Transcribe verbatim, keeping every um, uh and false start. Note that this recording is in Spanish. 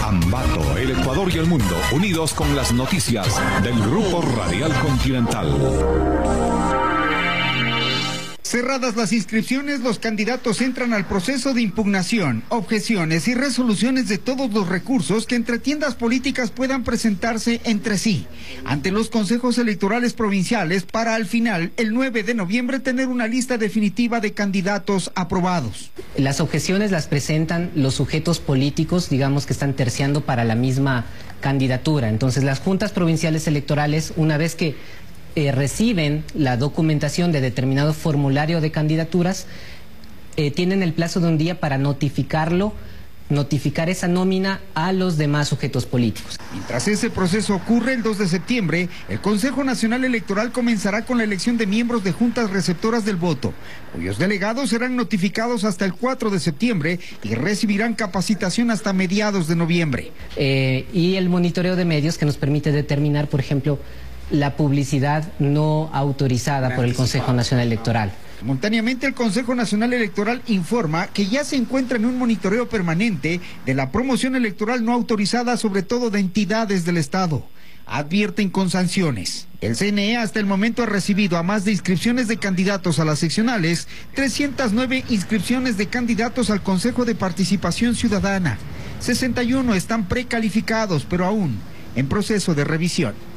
Ambato, el Ecuador y el mundo, unidos con las noticias del Grupo Radial Continental. Cerradas las inscripciones, los candidatos entran al proceso de impugnación, objeciones y resoluciones de todos los recursos que entre tiendas políticas puedan presentarse entre sí ante los consejos electorales provinciales para al final, el nueve de noviembre, tener una lista definitiva de candidatos aprobados. Las objeciones las presentan los sujetos políticos, digamos, que están terciando para la misma candidatura. Entonces, las juntas provinciales electorales, una vez que Eh, reciben la documentación de determinado formulario de candidaturas, eh, tienen el plazo de un día para notificarlo, notificar esa nómina a los demás sujetos políticos. Mientras ese proceso ocurre, el dos de septiembre, el Consejo Nacional Electoral comenzará con la elección de miembros de juntas receptoras del voto, cuyos delegados serán notificados hasta el cuatro de septiembre y recibirán capacitación hasta mediados de noviembre. Eh, y el monitoreo de medios, que nos permite determinar, por ejemplo, la publicidad no autorizada por el Consejo Nacional Electoral. Simultáneamente, el Consejo Nacional Electoral informa que ya se encuentra en un monitoreo permanente de la promoción electoral no autorizada, sobre todo de entidades del Estado. Advierten con sanciones. El C N E hasta el momento ha recibido, a más de inscripciones de candidatos a las seccionales, trescientas nueve inscripciones de candidatos al Consejo de Participación Ciudadana. sesenta y uno están precalificados, pero aún en proceso de revisión.